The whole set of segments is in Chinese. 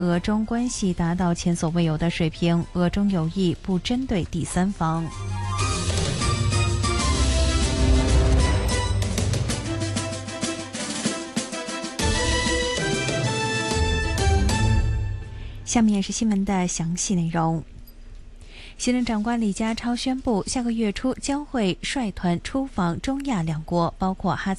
俄中关系达到前所未有的水平，俄中有意不针对第三方。下面是新闻的详细内容。行政长官李家超宣布，下个月初将会率团出访中亚两国，包括哈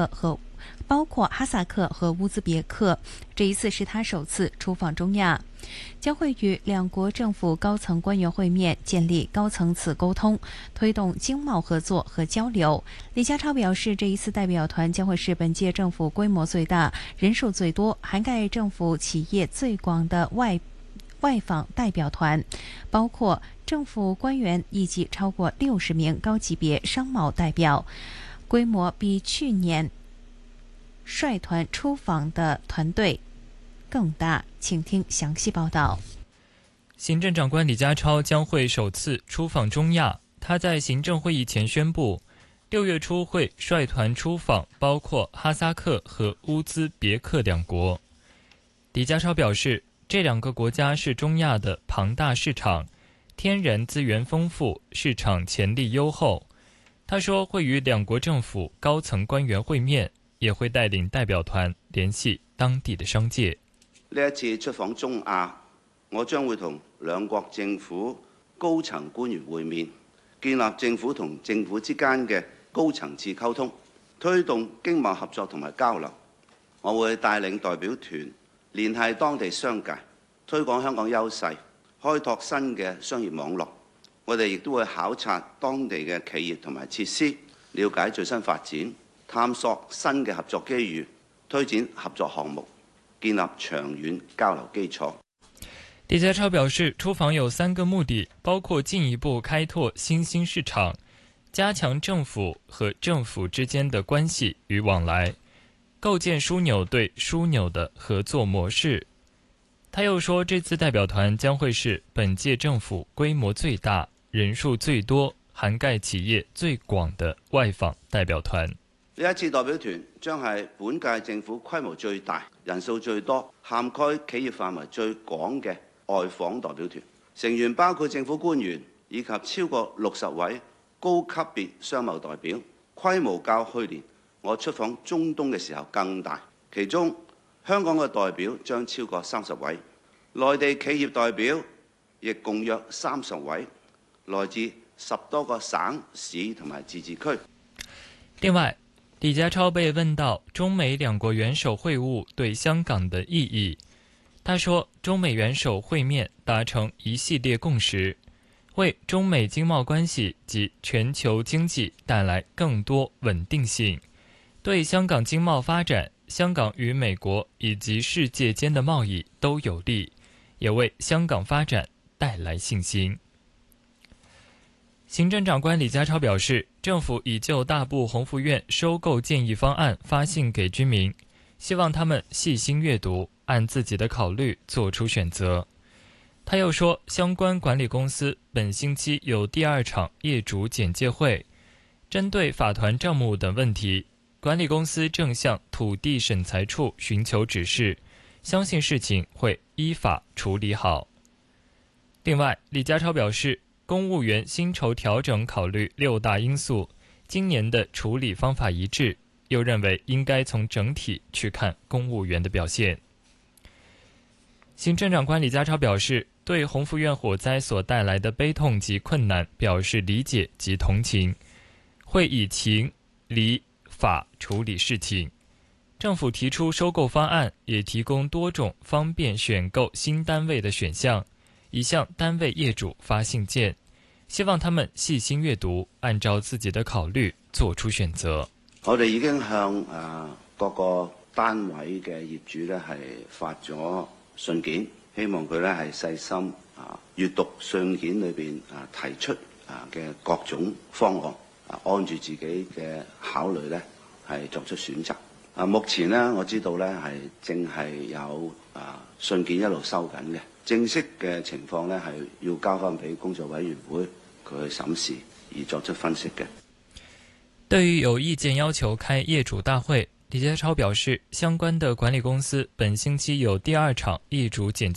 萨克和乌兹别克。这一次是他首次出访中亚，将会与两国政府高层官员会面，建立高层次沟通，推动经贸合作和交流。李家超表示，这一次代表团将会是本届政府规模最大、人数最多、涵盖政府企业最广的外访代表团，包括政府官员以及超过60名高级别商贸代表，规模比去年率团出访的团队更大。请听详细报道。 行政长官李家超将会首次出访中亚，他在行政会议前宣布，6月初会率团出访包括哈萨克和乌兹别克两国。李家超表示，这两个国家是中亚的庞大市场，天然资源丰富，市场潜力优厚。他说会与两国政府高层官员会面，也会带领代表团联系当地的商界。 呢一次出訪中亞，我將會同兩國政府高層官員會面，建立政府同政府之間嘅高層次溝通，推動經貿合作同埋交流。我會帶領代表團聯繫當地商界，推廣香港優勢，開拓新嘅商業網絡。我哋亦都會考察當地嘅企業同埋設施，了解最新發展，探索新嘅合作機遇，推展合作項目，建立長遠交流基礎。 李家超表示，出訪有3个目的，包括进一步开拓新兴市场，加强政府和政府之间的关系与往来，构建枢纽对枢纽的合作模式。他又说，这次代表團將會是本屆政府規模最大、人數最多、涵蓋企業最廣的外訪代表團。 呢一次代表團將係本屆政府規模最大、人數最多、涵蓋企業範圍最廣嘅外訪代表團，成員包括政府官員以及超過60位高級別商貿代表，規模較去年我出訪中東嘅時候更大。其中香港嘅代表將超過30位，內地企業代表亦共約30位，來自10多個省市同埋自治區。 另外，李家超被問到中美兩國元首會晤對香港的意義，他說中美元首會面達成一系列共識，為中美經貿關係及全球經濟帶來更多穩定性，對香港經貿發展、香港與美國以及世界間的貿易都有利，也為香港發展帶來信心。行政長官李家超表示，政府已就大埔鴻福苑收購建議方案發信給居民，希望他們細心閱讀，按自己的考慮做出選擇。他又說，相關管理公司本星期有第2場業主簡介會，針對法團賬目等問題，管理公司正向土地審裁處尋求指示，相信事情會依法處理好。另外，李家超表示，公務員薪酬調整考慮6大因素，今年的處理方法一致，又認為應該從整體去看公務員的表現。行政長官李家超表示，對鴻福苑火災所帶來的悲痛及困難表示理解及同情，會以情、理、法處理事情。政府提出收購方案，也提供多種方便選購新單位的選項，已向單位業主發信件，希望他們細心閱讀，按照自己的考慮做出選擇。 我哋已經向各個單位嘅業主咧係發咗信件，希望佢咧係細心閱讀信件裏邊提出嘅各種方案，按住自己嘅考慮咧係作出選擇。目前咧我知道咧係正係有信件一路收緊嘅。正式嘅情況呢，係要交翻俾工作委員會佢去審視而作出分析嘅。 對於有意見要求開業主大會， 李家超表示，相关的管理公司本星期有第2场易主减价